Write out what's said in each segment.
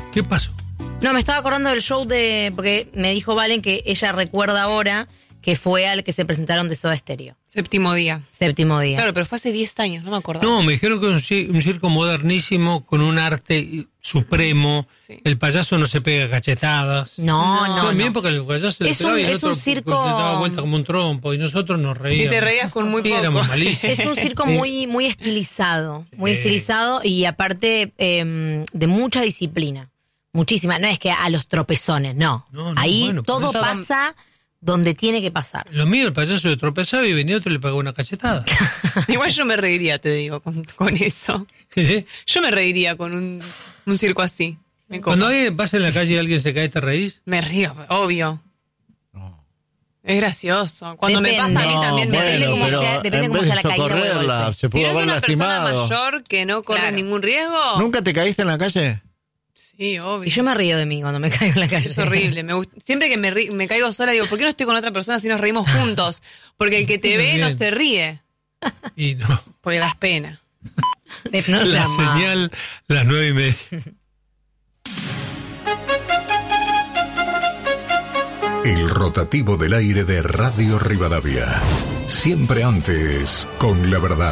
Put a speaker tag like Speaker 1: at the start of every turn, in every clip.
Speaker 1: ¿Qué pasó?
Speaker 2: No, me estaba acordando del show porque me dijo Valen que ella recuerda ahora que fue al que se presentaron de Soda Stereo.
Speaker 3: Séptimo día.
Speaker 2: Claro,
Speaker 3: pero fue hace 10 años, no me acuerdo.
Speaker 1: No, me dijeron que es un circo modernísimo con un arte supremo. Sí. El payaso no se pega cachetadas.
Speaker 2: No.
Speaker 1: También porque el payaso le pegaba y el otro
Speaker 2: un circo...
Speaker 1: se daba vuelta como un trompo y nosotros nos reíamos.
Speaker 3: Y te reías con muy poco.
Speaker 1: Éramos malísimos.
Speaker 2: Es un circo muy estilizado. Muy estilizado y aparte de mucha disciplina. Muchísima. No es que a los tropezones, no. Ahí bueno, todo pasa... donde tiene que pasar.
Speaker 1: Lo mío, el payaso le tropezaba y venía otro y le pagaba una cachetada.
Speaker 3: Igual yo me reiría, te digo, con eso. Yo me reiría con un circo así.
Speaker 1: Cuando alguien pasa en la calle y alguien se cae, ¿te reís?
Speaker 3: Me río, obvio. No. Es gracioso. Cuando me pasa a mí también me río.
Speaker 2: Depende cómo sea la caída.
Speaker 4: Se pudo
Speaker 3: si no
Speaker 4: haber
Speaker 3: es una
Speaker 4: lastimado.
Speaker 3: persona mayor que no corre ningún riesgo.
Speaker 4: ¿Nunca te caíste en la calle?
Speaker 3: Sí, obvio.
Speaker 2: Y yo me río de mí cuando me caigo en la calle.
Speaker 3: Es horrible. Siempre que me caigo sola digo, ¿por qué no estoy con otra persona si nos reímos juntos? Porque el que te ve no se ríe.
Speaker 1: Y no.
Speaker 3: Porque das pena.
Speaker 1: La señal, las 9:30.
Speaker 5: El rotativo del aire de Radio Rivadavia. Siempre antes, con la verdad.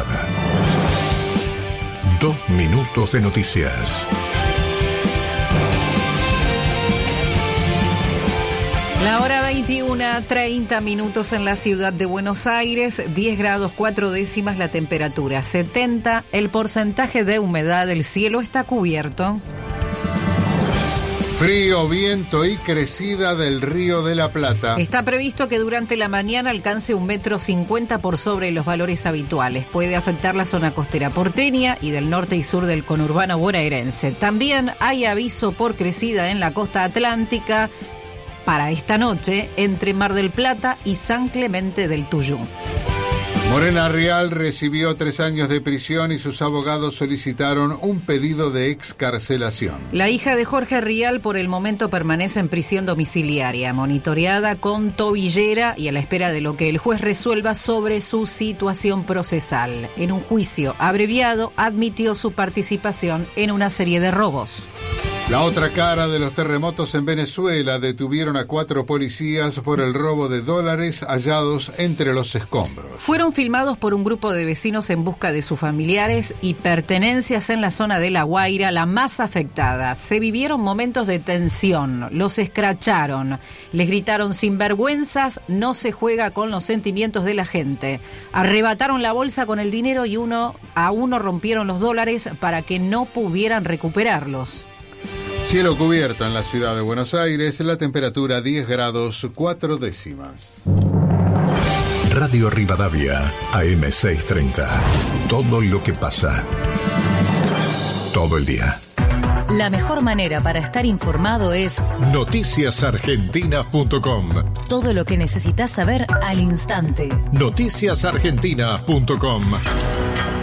Speaker 5: 2 minutos de noticias.
Speaker 6: La hora 21:30 minutos en la ciudad de Buenos Aires, 10 grados 4 décimas la temperatura, 70 el porcentaje de humedad, el cielo está cubierto.
Speaker 7: Frío, viento y crecida del Río de la Plata.
Speaker 6: Está previsto que durante la mañana alcance 1,50 m por sobre los valores habituales. Puede afectar la zona costera porteña y del norte y sur del conurbano bonaerense. También hay aviso por crecida en la costa atlántica para esta noche entre Mar del Plata y San Clemente del Tuyú.
Speaker 7: Morena Rial recibió 3 años de prisión y sus abogados solicitaron un pedido de excarcelación.
Speaker 6: La hija de Jorge Rial por el momento permanece en prisión domiciliaria, monitoreada con tobillera y a la espera de lo que el juez resuelva sobre su situación procesal. En un juicio abreviado admitió su participación en una serie de robos.
Speaker 7: La otra cara de los terremotos en Venezuela: detuvieron a 4 policías por el robo de dólares hallados entre los escombros.
Speaker 6: Fueron filmados por un grupo de vecinos en busca de sus familiares y pertenencias en la zona de La Guaira, la más afectada. Se vivieron momentos de tensión, los escracharon, les gritaron sinvergüenzas, no se juega con los sentimientos de la gente. Arrebataron la bolsa con el dinero y a uno rompieron los dólares para que no pudieran recuperarlos.
Speaker 7: Cielo cubierto en la ciudad de Buenos Aires, la temperatura 10 grados 4 décimas.
Speaker 5: Radio Rivadavia, AM 630. Todo lo que pasa. Todo el día.
Speaker 8: La mejor manera para estar informado es
Speaker 5: noticiasargentinas.com.
Speaker 8: Todo lo que necesitas saber al instante.
Speaker 5: Noticiasargentinas.com.